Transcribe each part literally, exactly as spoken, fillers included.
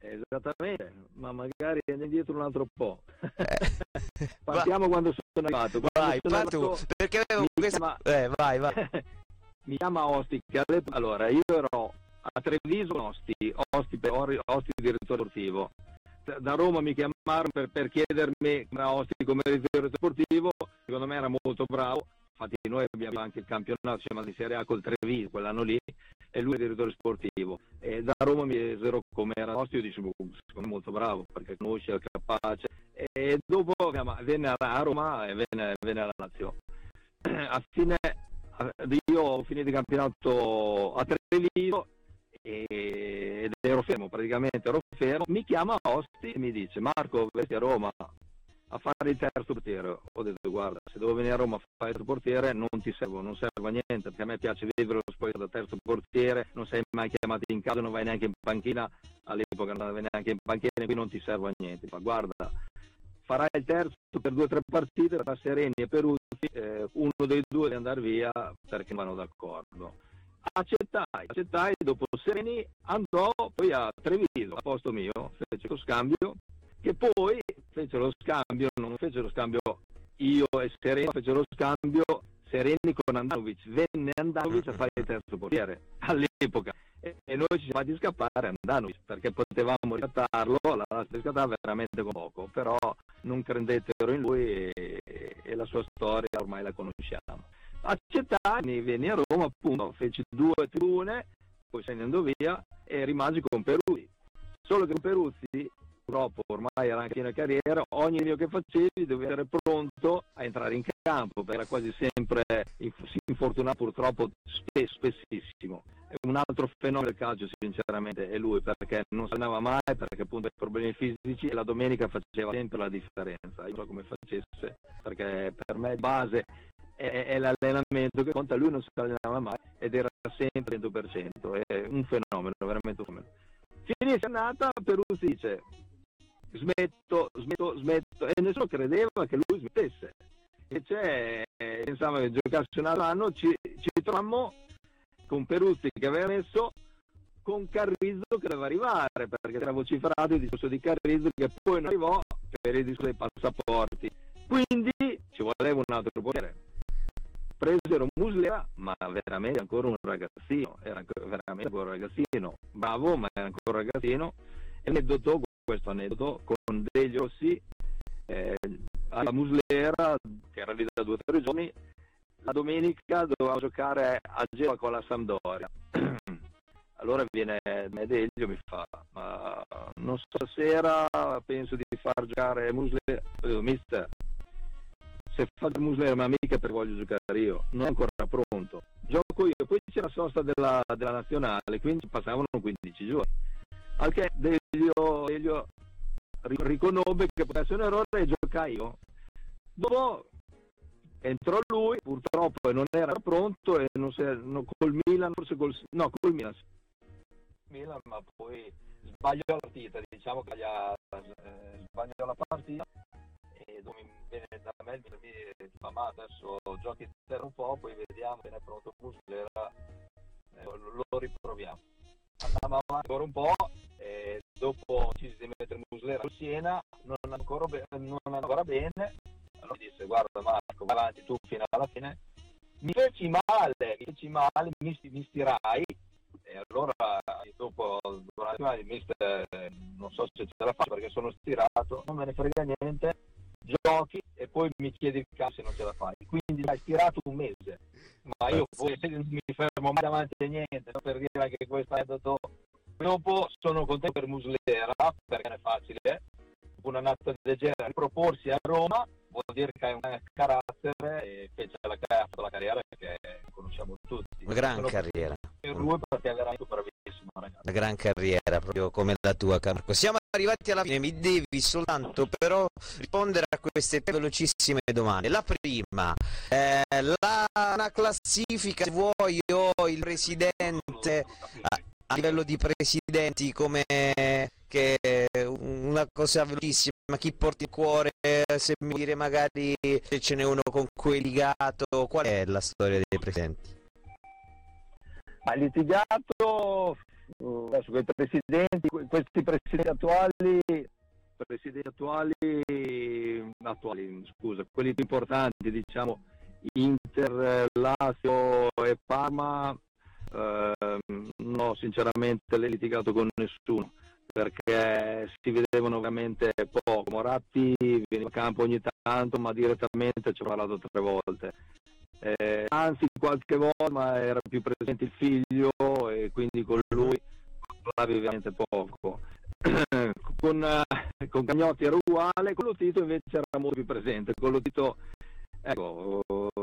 Esattamente, ma magari andiamo indietro un altro po'. Eh. Partiamo Va- quando sono arrivato. Quando Vai, sono parti tu, arrivato, perché avevo mi questa... chiama, Eh, vai, vai. mi chiama Osti, che all'epoca- allora io ero a Treviso con Osti, Osti, per- Osti direttore sportivo. Da da Roma mi chiamarono per, per chiedermi come Osti come direttore sportivo, secondo me era molto bravo. Infatti noi abbiamo anche il campionato, si chiama di Serie A col Treviso quell'anno lì, e lui è direttore sportivo. E da Roma mi chiesero come era Osti, io dicevo, secondo me molto bravo, perché conosce, è capace. E dopo insomma, venne a Roma e venne, venne alla Lazio. A fine, io ho finito il campionato a Treviso ed ero fermo, praticamente ero fermo. Mi chiama Osti e mi dice: Marco, vesti a Roma a fare il terzo portiere. Ho detto: guarda, se devo venire a Roma a fare il terzo portiere non ti servo, non serve a niente, perché a me piace vivere lo sport da terzo portiere, non sei mai chiamato in casa, non vai neanche in panchina, all'epoca non vai neanche in panchina, qui non ti serve a niente. Ma guarda, farai il terzo per due o tre partite tra Sereni e Peruzzi, eh, uno dei due deve andare via perché non vanno d'accordo. Accettai, accettai, dopo Sereni andò poi a Treviso, a posto mio, fece lo scambio, che poi fece lo scambio, non fece lo scambio io e Sereni, fece lo scambio Sereni con Andanovic, venne Andanovic a fare il terzo portiere all'epoca e, e noi ci siamo fatti scappare Andanovic perché potevamo riscattarlo, la Lazio riscattava veramente con poco, però non credetero in lui e, e la sua storia ormai la conosciamo. Accettai, venni a Roma, appunto, feci due tribune, poi se ne andò via e rimasi con Peruzzi. Solo che con Peruzzi, purtroppo ormai era anche fine carriera, ogni video che facevi dovevi essere pronto a entrare in campo, perché era quasi sempre si infortunava purtroppo spesso, spessissimo. Un altro fenomeno del calcio sinceramente è lui, perché non si allenava mai, perché appunto ha problemi fisici e la domenica faceva sempre la differenza. Io non so come facesse, perché per me base è, è l'allenamento che conta, lui non si allenava mai ed era sempre cento per cento, è un fenomeno, veramente un fenomeno. Finisce l'annata, Peruzzi dice: smetto, smetto, smetto, e nessuno credeva che lui smettesse. E c'è, eh, pensavo che giocasse un altro anno, ci, ci trovammo con Peruzzi che aveva messo, con Carrizzo che doveva arrivare, perché era vociferato il discorso di Carrizzo che poi non arrivò per il discorso dei passaporti. Quindi ci voleva un altro portiere. Presero Muslera, ma veramente ancora un ragazzino, era veramente ancora un ragazzino, bravo, ma era ancora un ragazzino. E aneddoto, questo aneddoto, con degli Rossi, eh, alla Muslera, che era lì da due o tre giorni, la domenica doveva giocare a Genova con la Sampdoria. Allora viene me Deglio e mi fa: ma non so, stasera penso di far giocare Muslera. Io dico: mister, se faccio Muslera ma mica per voglio giocare io, non è ancora pronto, gioco io. Poi c'era la sosta della, della nazionale, quindi passavano quindici giorni, al che Deglio, Deglio riconobbe che potesse essere un errore e giocai io. Dopo entrò lui, purtroppo non era pronto e non si, no, col Milan, forse col, no, col Milan, Milan, ma poi sbagliò la partita, diciamo che eh, sbagliò la partita. E dopo mi viene da me, mi dice: ma adesso giochi un po', poi vediamo, viene pronto Muslera, eh, lo, lo riproviamo. Andiamo avanti ancora un po' e dopo ci si mette Muslera al Siena, non ancora, be- non ancora bene. Allora mi disse: guarda Marco, vai avanti tu fino alla fine. Mi feci male, mi feci male, mi, mi stirai. E allora dopo durante la mister, non so se ce la faccio perché sono stirato, non me ne frega niente, giochi e poi mi chiedi il cazzo se non ce la fai. Quindi hai stirato un mese, ma io poi non mi fermo mai davanti a niente, no? Per dire che questo è andato. Dopo sono contento per Muslera perché non è facile, una natta del genere, riproporsi a Roma vuol dire che hai un carattere e fece la, ha fatto la carriera che conosciamo tutti. Una gran sono carriera. Lui perché è veramente bravissimo, ragazzi. Una gran carriera, proprio come la tua, Marco. Siamo arrivati alla fine, mi devi soltanto però rispondere a queste velocissime domande. La prima, eh, la una classifica, se vuoi, o il presidente a, a livello di presidenti, come che una cosa velocissima, chi porti il cuore, se mi dire magari se ce n'è uno con cui è ligato, qual è la storia dei presidenti? Ma litigato adesso quei presidenti, questi presidenti attuali, presidenti attuali, attuali, scusa, quelli più importanti, diciamo, Inter, Lazio e Parma, eh, no, sinceramente l'ho litigato con nessuno, perché si vedevano veramente poco. Moratti veniva a campo ogni tanto, ma direttamente ci ho parlato tre volte. Eh, anzi qualche volta, ma era più presente il figlio e quindi con lui parlavi veramente poco. con, eh, con Cagnotti era uguale, con Lotito invece era molto più presente. Con Lotito, ecco,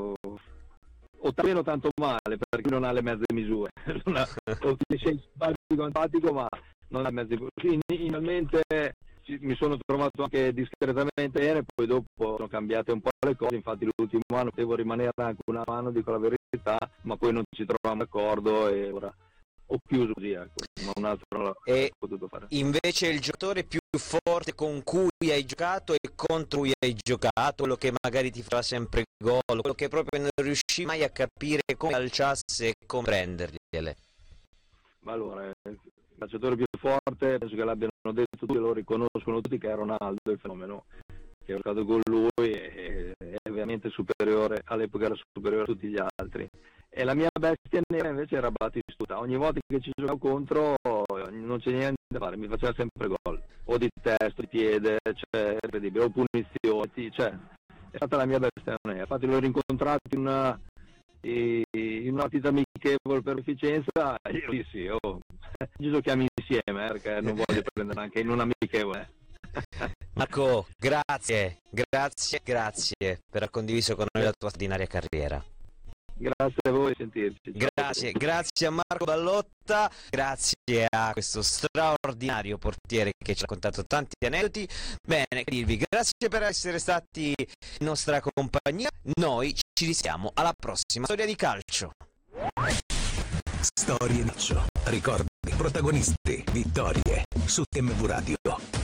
o meno tanto male, perché non ha le mezze misure. Non ha, o ti sei simpatico, antipatico, ma non ha mezze misure. Inizialmente mi sono trovato anche discretamente bene, poi dopo sono cambiate un po' le cose. Infatti l'ultimo anno devo rimanere anche un anno, dico la verità, ma poi non ci trovavamo d'accordo e ora ho chiuso così, ecco, ma un altro non l'ho e potuto fare. Invece il giocatore più forte con cui hai giocato e contro cui hai giocato, quello che magari ti fa sempre gol, quello che proprio non riuscivi mai a capire come calciasse e come prendergliele. Ma allora, il calciatore più forte, penso che l'abbiano detto tutti, lo riconoscono tutti, che è Ronaldo, il fenomeno, che ho giocato con lui, è, è veramente superiore, all'epoca era superiore a tutti gli altri. E la mia bestia nera invece era Batistuta. Ogni volta che ci giocavo contro non c'è niente da fare, mi faceva sempre gol, o di testa, di piede, cioè, incredibile, o punizioni, cioè, è stata la mia bestia nera. Infatti l'ho rincontrato in una, in una partita amichevole per efficienza, io dissi, oh, ci giochiamo insieme, eh, perché non voglio prendere anche in un amichevole. Marco, grazie, grazie, grazie per aver condiviso con noi la tua straordinaria carriera. Grazie a voi, sentirci. Grazie, grazie a Marco Ballotta, grazie a questo straordinario portiere che ci ha raccontato tanti aneddoti. Bene, che dirvi, grazie per essere stati in nostra compagnia. Noi ci risentiamo alla prossima storia di calcio. Storie di calcio, ricordi, protagonisti, vittorie su M V Radio.